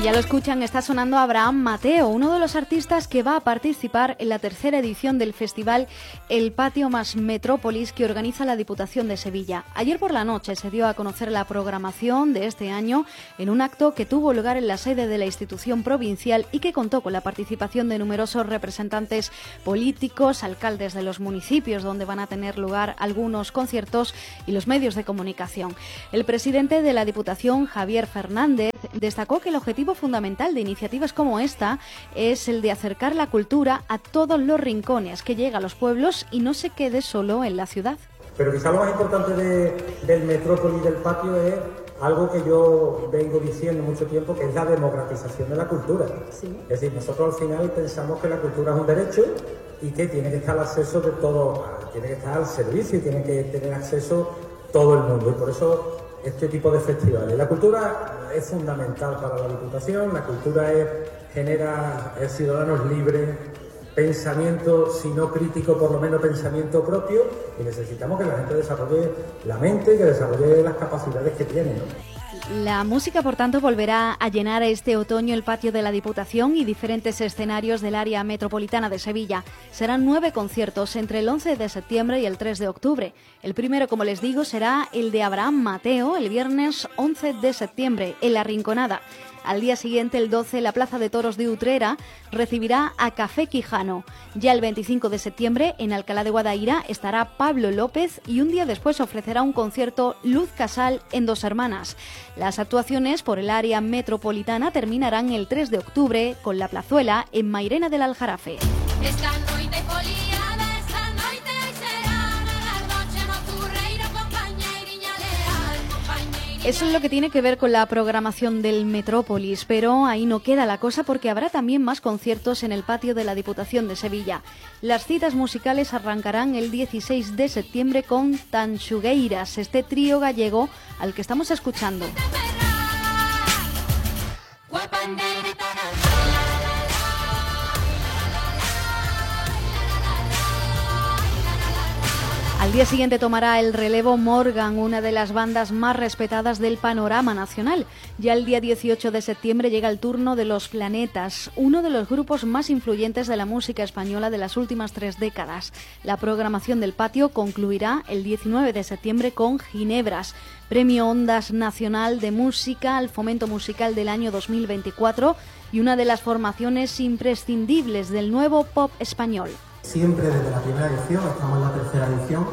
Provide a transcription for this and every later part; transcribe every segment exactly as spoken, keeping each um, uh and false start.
ya lo escuchan, está sonando Abraham Mateo, uno de los artistas que va a participar en la tercera edición del festival El Patio más Metrópolis que organiza la Diputación de Sevilla. Ayer por la noche se dio a conocer la programación de este año en un acto que tuvo lugar en la sede de la institución provincial y que contó con la participación de numerosos representantes políticos, alcaldes de los municipios donde van a tener lugar algunos conciertos y los medios de comunicación. El presidente de la Diputación, Javier Fernández, destacó que el objetivo fundamental de iniciativas como esta es el de acercar la cultura a todos los rincones, que llegue a los pueblos y no se quede solo en la ciudad. Pero quizá lo más importante de, del Metrópolis del Patio es algo que yo vengo diciendo mucho tiempo, que es la democratización de la cultura. Sí. Es decir, nosotros al final pensamos que la cultura es un derecho y que tiene que estar al acceso de todo, tiene que estar al servicio y tiene que tener acceso todo el mundo. Y por eso este tipo de festivales. La cultura es fundamental para la Diputación, la cultura es, genera es ciudadanos libres, pensamiento, si no crítico, por lo menos pensamiento propio, y necesitamos que la gente desarrolle la mente y que desarrolle las capacidades que tiene, ¿no? La música, por tanto, volverá a llenar este otoño el patio de la Diputación y diferentes escenarios del área metropolitana de Sevilla. Serán nueve conciertos entre el once de septiembre y el tres de octubre. El primero, como les digo, será el de Abraham Mateo el viernes once de septiembre en La Rinconada. Al día siguiente, el doce, la Plaza de Toros de Utrera recibirá a Café Quijano. Ya el veinticinco de septiembre, en Alcalá de Guadaira, estará Pablo López y un día después ofrecerá un concierto Luz Casal en Dos Hermanas. Las actuaciones por el área metropolitana terminarán el tres de octubre con La Plazuela en Mairena del Aljarafe. Esta noite foliada, esta noite será, la noche nocturreiro, compañeiriña leal, compañeiriña. Eso es lo que tiene que ver con la programación del Metrópolis, pero ahí no queda la cosa porque habrá también más conciertos en el patio de la Diputación de Sevilla. Las citas musicales arrancarán el dieciséis de septiembre con Tanxugueiras, este trío gallego al que estamos escuchando. Al día siguiente tomará el relevo Morgan, una de las bandas más respetadas del panorama nacional. Ya el día dieciocho de septiembre llega el turno de Los Planetas, uno de los grupos más influyentes de la música española de las últimas tres décadas. La programación del patio concluirá el diecinueve de septiembre con Ginebras, Premio Ondas Nacional de Música al Fomento Musical del año dos mil veinticuatro y una de las formaciones imprescindibles del nuevo pop español. Siempre desde la primera edición, estamos en la tercera edición,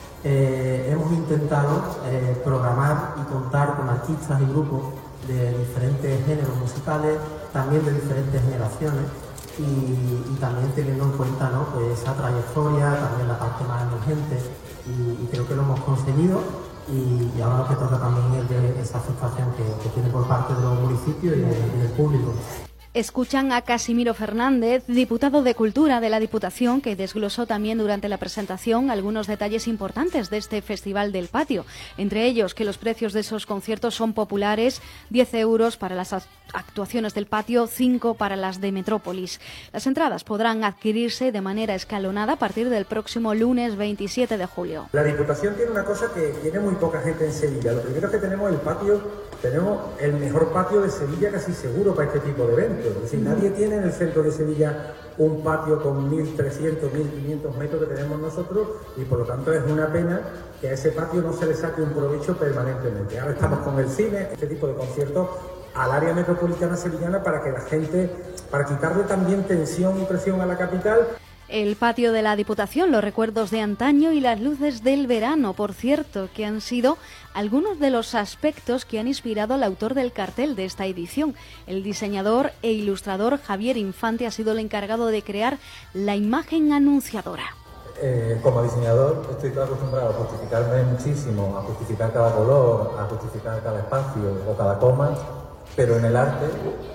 eh, hemos intentado eh, programar y contar con artistas y grupos de diferentes géneros musicales, también de diferentes generaciones y, y también teniendo en cuenta, ¿no?, pues esa trayectoria, también la parte más emergente y, y creo que lo hemos conseguido y, y ahora lo que toca también es de esa aceptación que, que tiene por parte de los municipios y, de, y del público. Escuchan a Casimiro Fernández, diputado de Cultura de la Diputación, que desglosó también durante la presentación algunos detalles importantes de este Festival del Patio. Entre ellos, que los precios de esos conciertos son populares, diez euros para las actuaciones del patio, cinco para las de Metrópolis. Las entradas podrán adquirirse de manera escalonada a partir del próximo lunes veintisiete de julio. La Diputación tiene una cosa que tiene muy poca gente en Sevilla. Lo primero es que tenemos el patio, tenemos el mejor patio de Sevilla casi seguro para este tipo de eventos. Es decir, nadie tiene en el centro de Sevilla un patio con mil trescientos, mil quinientos metros que tenemos nosotros y por lo tanto es una pena que a ese patio no se le saque un provecho permanentemente. Ahora estamos con el cine, este tipo de conciertos al área metropolitana sevillana para que la gente, para quitarle también tensión y presión a la capital. El patio de la Diputación, los recuerdos de antaño y las luces del verano, por cierto, que han sido algunos de los aspectos que han inspirado al autor del cartel de esta edición. El diseñador e ilustrador Javier Infante ha sido el encargado de crear la imagen anunciadora. Eh, como diseñador estoy acostumbrado a justificarme muchísimo, a justificar cada color, a justificar cada espacio o cada coma, pero en el arte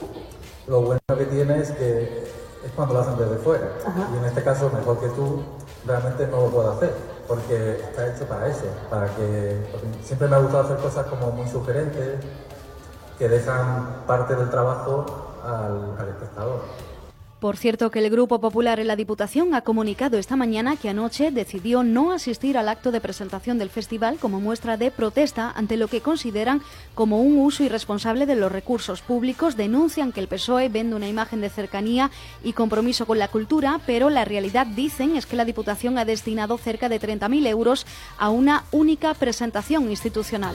lo bueno que tiene es que es cuando lo hacen desde fuera. Ajá. Y en este caso, mejor que tú, realmente no lo puedo hacer, porque está hecho para eso, para que... Siempre me ha gustado hacer cosas como muy sugerentes, que dejan parte del trabajo al, al espectador. Por cierto, que el Grupo Popular en la Diputación ha comunicado esta mañana que anoche decidió no asistir al acto de presentación del festival como muestra de protesta ante lo que consideran como un uso irresponsable de los recursos públicos. Denuncian que el P S O E vende una imagen de cercanía y compromiso con la cultura, pero la realidad, dicen, es que la Diputación ha destinado cerca de treinta mil euros a una única presentación institucional.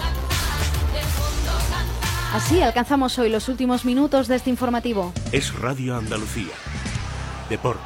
Así alcanzamos hoy los últimos minutos de este informativo. Es Radio Andalucía. Deportes.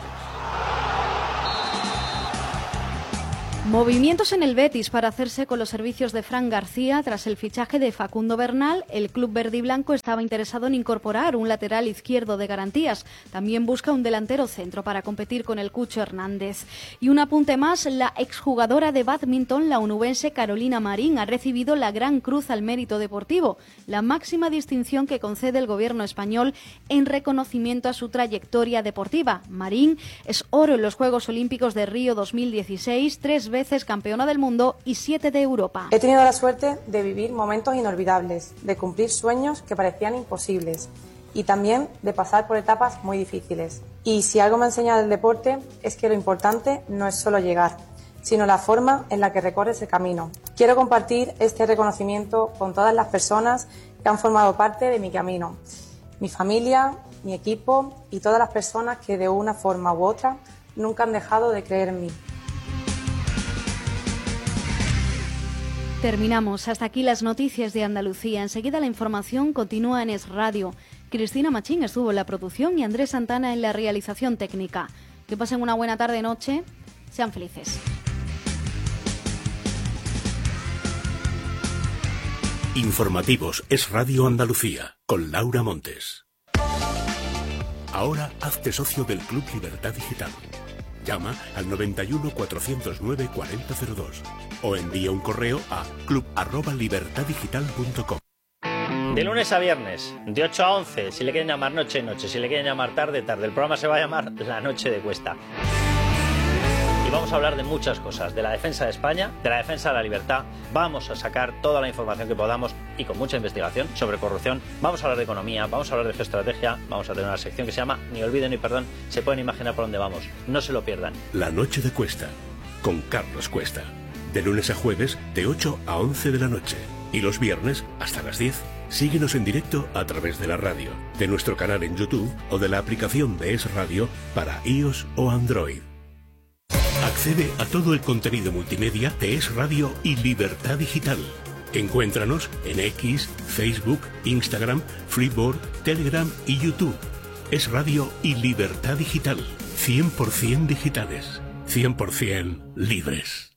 Movimientos en el Betis para hacerse con los servicios de Fran García tras el fichaje de Facundo Bernal. El club verde y blanco estaba interesado en incorporar un lateral izquierdo de garantías. También busca un delantero centro para competir con el Cucho Hernández. Y un apunte más, la exjugadora de bádminton, la onubense Carolina Marín, ha recibido la Gran Cruz al Mérito Deportivo, la máxima distinción que concede el gobierno español en reconocimiento a su trayectoria deportiva. Marín es oro en los Juegos Olímpicos de Río dos mil dieciséis, tres veces campeona del mundo y siete de Europa. He tenido la suerte de vivir momentos inolvidables, de cumplir sueños que parecían imposibles y también de pasar por etapas muy difíciles. Y si algo me ha enseñado el deporte es que lo importante no es solo llegar, sino la forma en la que recorres el camino. Quiero compartir este reconocimiento con todas las personas que han formado parte de mi camino, mi familia, mi equipo y todas las personas que de una forma u otra nunca han dejado de creer en mí. Terminamos. Hasta aquí las noticias de Andalucía. Enseguida la información continúa en Es Radio. Cristina Machín estuvo en la producción y Andrés Santana en la realización técnica. Que pasen una buena tarde-noche. Sean felices. Informativos Es Radio Andalucía con Laura Montes. Ahora hazte socio del Club Libertad Digital. Llama al noventa y uno, cuatrocientos nueve, cuarenta cero dos o envía un correo a club arroba libertad digital punto com. De lunes a viernes, de ocho a once, si le quieren llamar noche, noche, si le quieren llamar tarde, tarde. El programa se va a llamar La Noche de Cuesta. Y vamos a hablar de muchas cosas, de la defensa de España, de la defensa de la libertad. Vamos a sacar toda la información que podamos y con mucha investigación sobre corrupción. Vamos a hablar de economía, vamos a hablar de geoestrategia, vamos a tener una sección que se llama Ni olvido ni perdón. Se pueden imaginar por dónde vamos, no se lo pierdan. La Noche de Cuesta, con Carlos Cuesta. De lunes a jueves, de ocho a once de la noche. Y los viernes, hasta las diez. Síguenos en directo a través de la radio, de nuestro canal en YouTube o de la aplicación de Es Radio para iOS o Android. Accede a todo el contenido multimedia de Es Radio y Libertad Digital. Encuéntranos en X, Facebook, Instagram, Flipboard, Telegram y YouTube. Es Radio y Libertad Digital. cien por ciento digitales. cien por ciento libres.